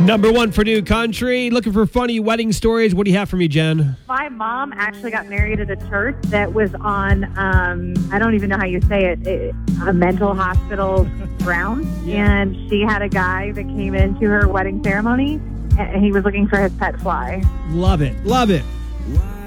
Number one for New Country. Looking for funny wedding stories. What do you have for me, Jen? My mom actually got married at a church that was on, I don't even know how you say it, a mental hospital grounds. Yeah. And she had a guy that came into her wedding ceremony, and he was looking for his pet fly. Love it. Love it.